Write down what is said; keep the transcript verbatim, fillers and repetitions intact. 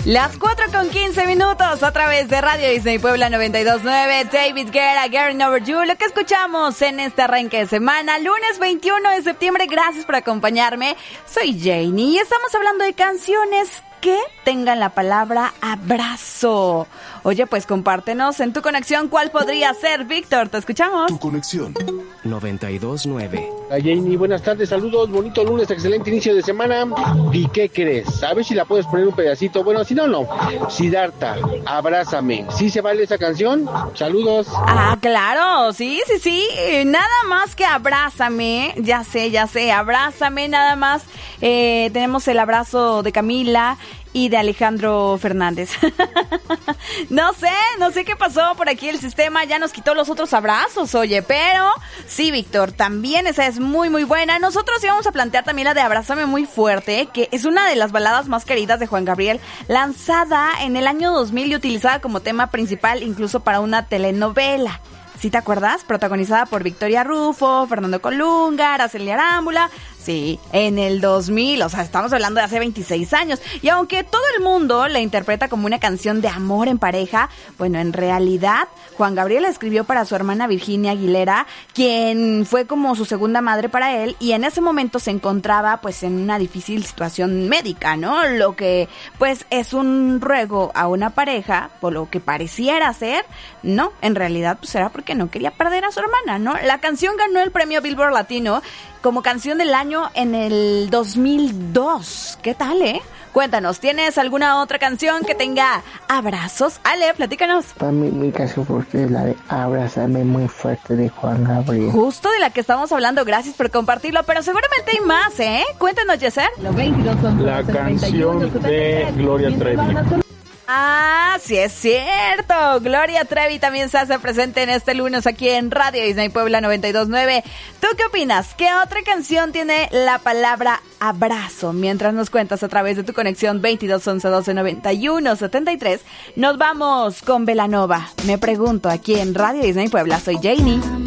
Las cuatro con quince minutos a través de Radio Disney Puebla noventa y dos punto nueve. David Guerra, Getting Over You. Lo que escuchamos en este arranque de semana, lunes veintiuno de septiembre. Gracias por acompañarme. Soy Janie y estamos hablando de canciones que tengan la palabra abrazo. Oye, pues compártenos en tu conexión cuál podría ser, Víctor. Te escuchamos. Tu conexión noventa y dos punto nueve. Hola Janie, buenas tardes, saludos, bonito lunes, excelente inicio de semana. ¿Y qué crees? A ver si la puedes poner un pedacito. Bueno, si no, no. Siddhartha, Abrázame. ¿Sí se vale esa canción? Saludos. Ah, claro, sí, sí, sí. Nada más que Abrázame. Ya sé, ya sé. Abrázame, nada más. Eh, tenemos el abrazo de Camila y de Alejandro Fernández. No sé, no sé qué pasó por aquí. El sistema ya nos quitó los otros abrazos, oye. Pero sí, Víctor, también esa es muy, muy buena. Nosotros íbamos a plantear también la de Abrázame Muy Fuerte, que es una de las baladas más queridas de Juan Gabriel, lanzada en el año dos mil y utilizada como tema principal incluso para una telenovela. ¿Sí te acuerdas? Protagonizada por Victoria Rufo, Fernando Colunga, Araceli Arámbula. Sí, en el dos mil, o sea, estamos hablando de hace veintiséis años. Y aunque todo el mundo la interpreta como una canción de amor en pareja, bueno, en realidad Juan Gabriel la escribió para su hermana Virginia Aguilera, quien fue como su segunda madre para él, y en ese momento se encontraba pues en una difícil situación médica, ¿no? Lo que pues es un ruego a una pareja, por lo que pareciera ser, no, en realidad pues era porque no quería perder a su hermana, ¿no? La canción ganó el premio Billboard Latino como canción del año en el dos mil dos. ¿Qué tal, eh? Cuéntanos, ¿tienes alguna otra canción que tenga abrazos? Ale, platícanos. Para mí, mi canción favorita es la de Abrázame Muy Fuerte de Juan Gabriel. Justo de la que estamos hablando, gracias por compartirlo, pero seguramente hay más, ¿eh? Cuéntanos, Yeser. La canción de Gloria Trevi. Ah, sí es cierto. Gloria Trevi también se hace presente en este lunes aquí en Radio Disney Puebla noventa y dos punto nueve. ¿Tú qué opinas? ¿Qué otra canción tiene la palabra abrazo? Mientras nos cuentas a través de tu conexión veintidós once doce noventa y uno setenta y tres, nos vamos con Belanova. Me pregunto aquí en Radio Disney Puebla. Soy Janie.